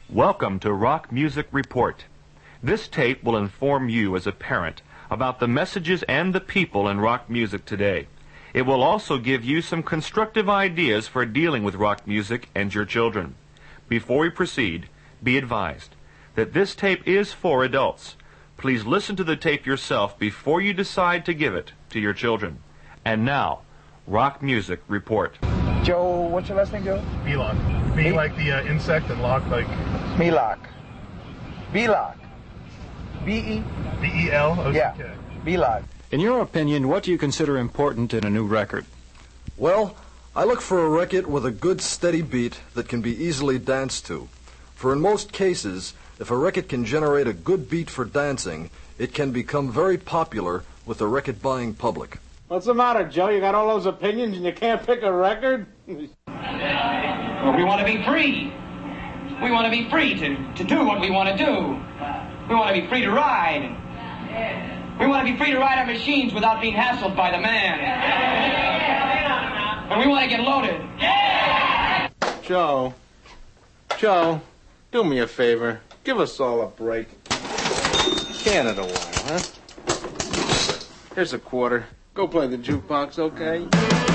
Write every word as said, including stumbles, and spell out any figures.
Welcome to Rock Music Report. This tape will inform you as a parent about the messages and the people in rock music today. It will also give you some constructive ideas for dealing with rock music and your children. Before we proceed, be advised that this tape is for adults. Please listen to the tape yourself before you decide to give it to your children. And now, Rock Music Report. Joe, what's your last name, Joe? Belock. Be like the uh, insect and lock like... Belock. Belock. B E? B E L O C K. Yeah, Belock. In your opinion, what do you consider important in a new record? Well, I look for a record with a good steady beat that can be easily danced to. For in most cases, if a record can generate a good beat for dancing, it can become very popular with the record-buying public. What's the matter, Joe? You got all those opinions and you can't pick a record? Well, we want to be free. We want to be free to, to do what we want to do. We want to be free to ride. We want to be free to ride our machines without being hassled by the man. And we want to get loaded. Joe, Joe, do me a favor. Give us all a break. Canada a while, huh? Here's a quarter. Go play the jukebox, okay?